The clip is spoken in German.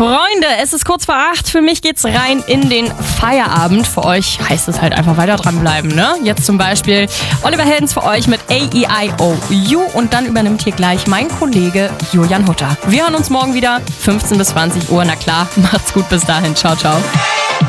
Freunde, es ist kurz vor 8. Für mich geht's rein in den Feierabend. Für euch heißt es halt einfach weiter dranbleiben, ne? Jetzt zum Beispiel Oliver Heldens für euch mit A-E-I-O-U und dann übernimmt hier gleich mein Kollege Julian Hutter. Wir hören uns morgen wieder, 15 bis 20 Uhr. Na klar, macht's gut bis dahin. Ciao, ciao.